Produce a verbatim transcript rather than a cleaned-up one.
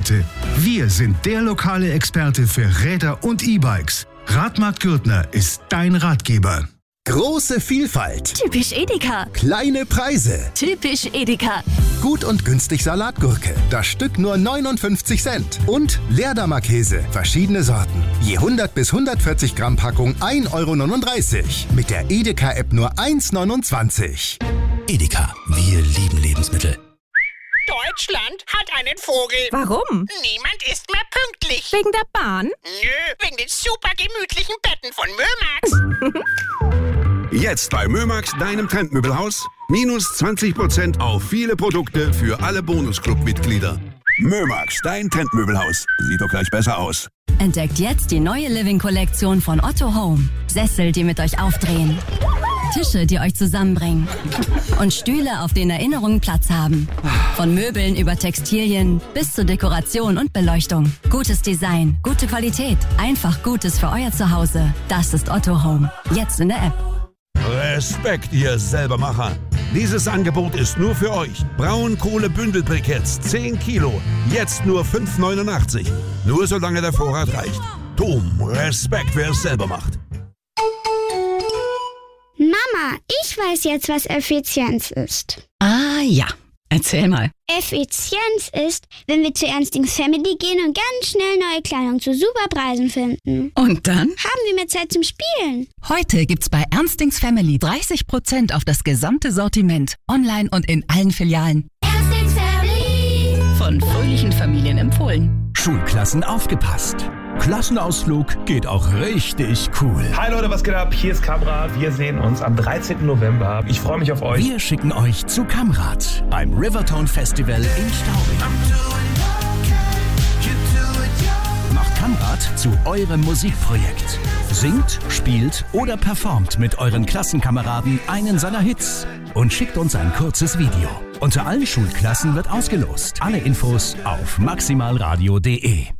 Experte. Wir sind der lokale Experte für Räder und E-Bikes. Radmarkt Gürtner ist dein Ratgeber. Große Vielfalt. Typisch Edeka. Kleine Preise. Typisch Edeka. Gut und günstig Salatgurke. Das Stück nur neunundfünfzig Cent. Und Leerdammer Käse. Verschiedene Sorten. Je hundert bis hundertvierzig Gramm Packung ein Euro neununddreißig. Mit der Edeka-App nur eins neunundzwanzig. Edeka. Wir lieben Lebensmittel. Deutschland hat einen Vogel. Warum? Niemand ist mehr pünktlich. Wegen der Bahn? Nö, wegen den super gemütlichen Betten von Mömax. Jetzt bei Mömax, deinem Trendmöbelhaus, minus zwanzig Prozent auf viele Produkte für alle Bonusclub-Mitglieder. Mömax, dein Trendmöbelhaus. Sieht doch gleich besser aus. Entdeckt jetzt die neue Living-Kollektion von Otto Home. Sessel, die mit euch aufdrehen. Tische, die euch zusammenbringen. Und Stühle, auf denen Erinnerungen Platz haben. Von Möbeln über Textilien bis zur Dekoration und Beleuchtung. Gutes Design, gute Qualität, einfach Gutes für euer Zuhause. Das ist Otto Home. Jetzt in der App. Respekt, ihr Selbermacher. Dieses Angebot ist nur für euch. Braunkohle-Bündelbriketts, zehn Kilo. Jetzt nur fünf neunundachtzig. Nur solange der Vorrat reicht. Dom, Respekt, wer es selber macht. Mama, ich weiß jetzt, was Effizienz ist. Ah ja, erzähl mal. Effizienz ist, wenn wir zu Ernstings Family gehen und ganz schnell neue Kleidung zu super Preisen finden. Und dann? Haben wir mehr Zeit zum Spielen. Heute gibt's bei Ernstings Family dreißig Prozent auf das gesamte Sortiment. Online und in allen Filialen. Ernstings Family. Von fröhlichen Familien empfohlen. Schulklassen aufgepasst. Klassenausflug geht auch richtig cool. Hi Leute, was geht ab? Hier ist Kamrat. Wir sehen uns am dreizehnten November. Ich freue mich auf euch. Wir schicken euch zu Kamrat beim Rivertone Festival in Straubing. Macht Kamrat zu eurem Musikprojekt. Singt, spielt oder performt mit euren Klassenkameraden einen seiner Hits und schickt uns ein kurzes Video. Unter allen Schulklassen wird ausgelost. Alle Infos auf maximalradio punkt de.